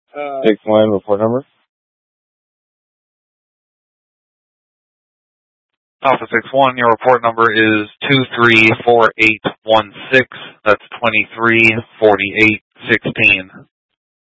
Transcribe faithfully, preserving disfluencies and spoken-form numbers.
Uh, six one, report number. Alpha six one, your report number is two three four eight one six. That's twenty-three forty-eight sixteen.